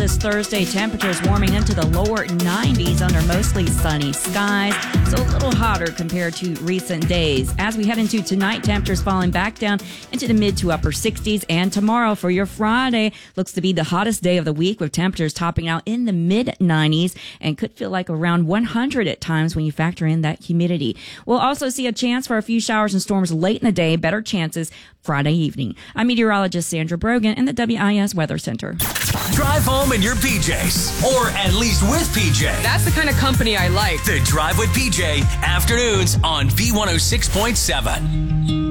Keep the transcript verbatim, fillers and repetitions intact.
this Thursday. Temperatures warming into the lower nineties under mostly sunny skies, so a little hotter compared to recent days. As we head into tonight, temperatures falling back down into the mid to upper sixties, and tomorrow for your Friday looks to be the hottest day of the week with temperatures topping out in the mid nineties and could feel like around one hundred at times when you factor in that humidity. We'll also see a chance for a few showers and storms late in the day, better chances Friday evening. I'm meteorologist Sandra Brogan in the W I S Weather Center. Drive home in your P Js, or at least with P J. That's the kind of company I like. The Drive with P J, afternoons on V one oh six point seven.